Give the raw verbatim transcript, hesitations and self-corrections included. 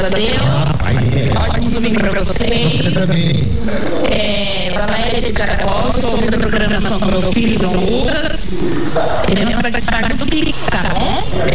graças a Deus. Ótimo domingo pra vocês. Você também. É, Valéria de Caracol, estou ouvindo a programação do meu filho João Lucas. Queremos participar do Pix, tá bom?